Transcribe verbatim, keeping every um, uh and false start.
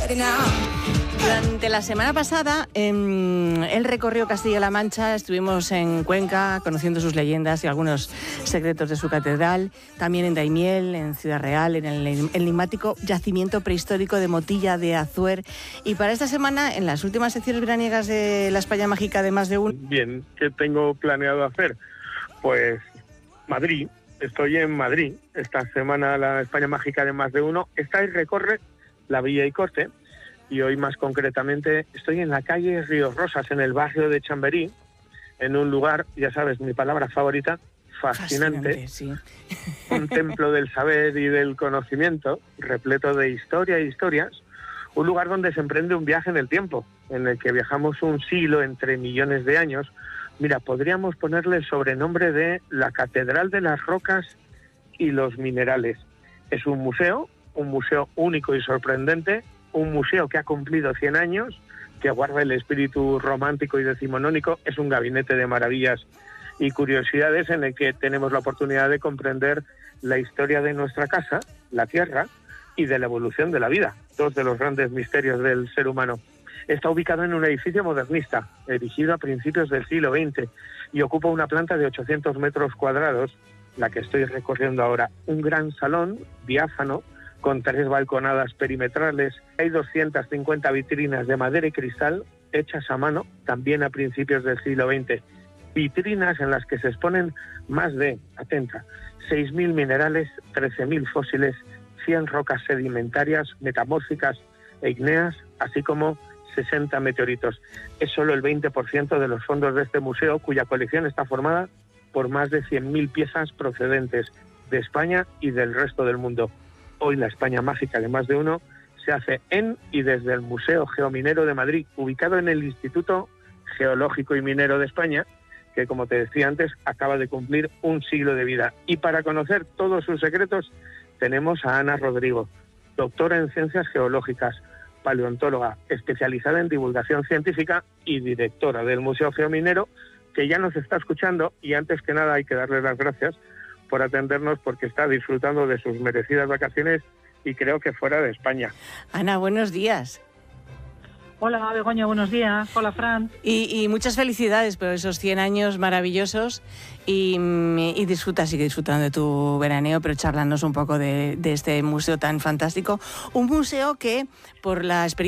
Durante la semana pasada, eh, él recorrió Castilla-La Mancha, estuvimos en Cuenca conociendo sus leyendas y algunos secretos de su catedral, también en Daimiel, en Ciudad Real, en el enigmático yacimiento prehistórico de Motilla de Azuer. Y para esta semana, en las últimas secciones veraniegas de la España Mágica de Más de Uno... Bien, ¿qué tengo planeado hacer? Pues Madrid, estoy en Madrid. Esta semana la España Mágica de Más de Uno está y recorre la Villa y Corte. Y hoy más concretamente estoy en la calle Ríos Rosas, en el barrio de Chamberí, en un lugar, ya sabes, mi palabra favorita, fascinante, fascinante sí. Un templo del saber y del conocimiento, repleto de historia e historias, un lugar donde se emprende un viaje en el tiempo, en el que viajamos un siglo entre millones de años. Mira, podríamos ponerle el sobrenombre de la Catedral de las Rocas y los Minerales. Es un museo, un museo único y sorprendente, un museo que ha cumplido cien años, que guarda el espíritu romántico y decimonónico. Es un gabinete de maravillas y curiosidades en el que tenemos la oportunidad de comprender la historia de nuestra casa, la Tierra, y de la evolución de la vida, dos de los grandes misterios del ser humano. Está ubicado en un edificio modernista, erigido a principios del siglo veinte, y ocupa una planta de ochocientos metros cuadrados, la que estoy recorriendo ahora. Un gran salón diáfano, con tres balconadas perimetrales. Hay doscientas cincuenta vitrinas de madera y cristal hechas a mano, también a principios del siglo veinte. Vitrinas en las que se exponen más de, atenta, seis mil minerales, trece mil fósiles, cien rocas sedimentarias, metamórficas e ígneas, así como sesenta meteoritos. Es solo el veinte por ciento de los fondos de este museo, cuya colección está formada por más de cien mil piezas procedentes de España y del resto del mundo. Hoy la España Mágica de Más de Uno se hace en y desde el Museo Geominero de Madrid, ubicado en el Instituto Geológico y Minero de España, que, como te decía antes, acaba de cumplir un siglo de vida. Y para conocer todos sus secretos tenemos a Ana Rodrigo, doctora en Ciencias Geológicas, paleontóloga, especializada en divulgación científica y directora del Museo Geominero, que ya nos está escuchando. Y antes que nada hay que darle las gracias por atendernos, porque está disfrutando de sus merecidas vacaciones y creo que fuera de España. Ana, buenos días. Hola, Begoña, buenos días. Hola, Fran. Y, y muchas felicidades por esos cien años maravillosos y, y disfruta, sigue disfrutando de tu veraneo, pero charlándonos un poco de, de este museo tan fantástico. Un museo que, por la experiencia